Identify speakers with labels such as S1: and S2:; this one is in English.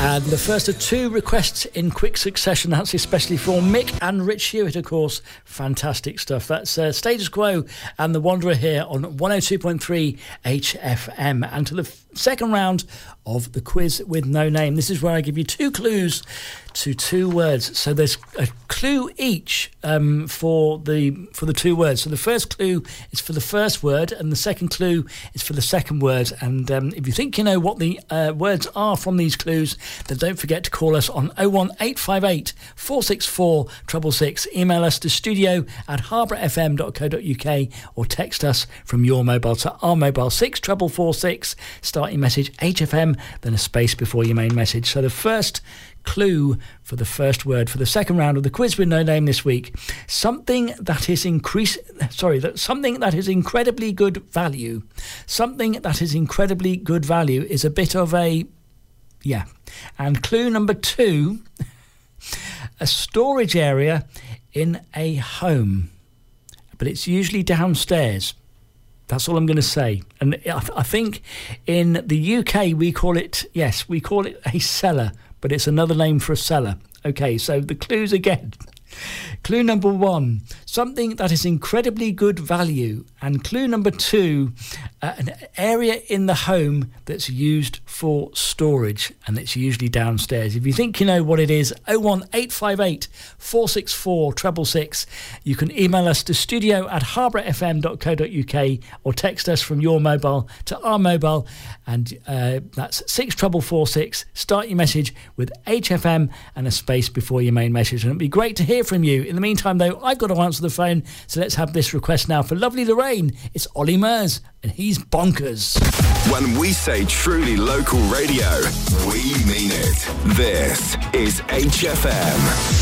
S1: And the first of two requests in quick succession. That's especially for Mick and Rich Hewitt, of course. Fantastic stuff. That's Status Quo and The Wanderer here on 102.3 HFM. And to the second round of the quiz with no name. This is where I give you two clues to two words. So there's a clue each for the two words. So the first clue is for the first word, and the second clue is for the second word. And if you think you know what the words are from these clues, then don't forget to call us on 01858 464 666. Email us to studio@harbourfm.co.uk or text us from your mobile to our mobile 64446. Start your message HFM, then a space before your main message. So the first clue for the first word for the second round of the quiz with no name this week: something that is incredibly good value. Something that is incredibly good value is a bit of a And clue number two: a storage area in a home, but it's usually downstairs. That's all I'm going to say. And I think in the UK we call it a cellar, but it's another name for a cellar. Okay, so the clues again. Clue number one, something that is incredibly good value. And clue number two, an area in the home that's used for storage, and it's usually downstairs. If you think you know what it is, 01858 464 666. You can email us to studio@harbourfm.co.uk or text us from your mobile to our mobile, and that's 64446. Start your message with HFM and a space before your main message, and it'd be great to hear from you. In the meantime, though, I've got to answer the phone, so let's have this request now for lovely Lorraine. It's Ollie Murs, and he's bonkers.
S2: When we say truly local radio, we mean it. This is HFM.